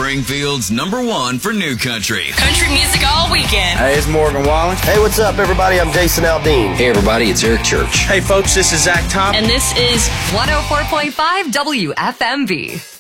Springfield's #1 for new country. Country music all weekend. Hey, it's Morgan Wallen. Hey, what's up, everybody? I'm Jason Aldean. Hey, everybody, it's Eric Church. Hey, folks, this is Zach Top. And this is 104.5 WFMV.